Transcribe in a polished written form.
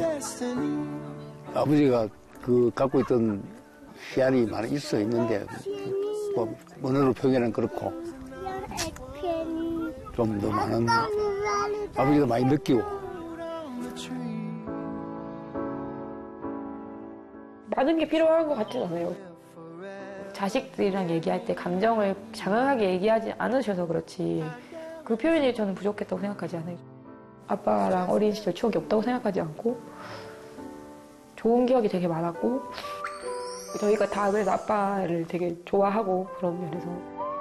아버지가 그 갖고 있던 희알이 많이 있는데 뭐 언어로 표현은 그렇고 좀 더 많은 아버지도 많이 느끼고 많은 게 필요한 것 같진 않아요. 자식들이랑 얘기할 때 감정을 장황하게 얘기하지 않으셔서 그렇지 그 표현이 저는 부족했다고 생각하지 않아요. 아빠랑 어린 시절 추억이 없다고 생각하지 않고 좋은 기억이 되게 많았고 저희가 다 그래서 아빠를 되게 좋아하고 그런 면에서